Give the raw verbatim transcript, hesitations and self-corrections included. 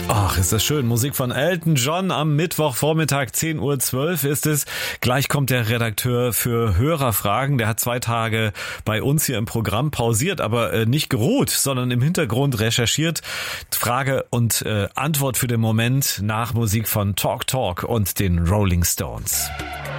Ach, ist das schön. Musik von Elton John am Mittwochvormittag, zehn Uhr zwölf ist es. Gleich kommt der Redakteur für Hörerfragen. Der hat zwei Tage bei uns hier im Programm pausiert, aber äh, nicht geruht, sondern im Hintergrund recherchiert. Frage und äh, Antwort für den Moment nach Musik von Talk Talk und den Rolling Stones.